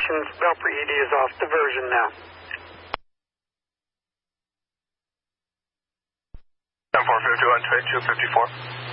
stations. Belper ED is off diversion now. 10-4, 51, 2254.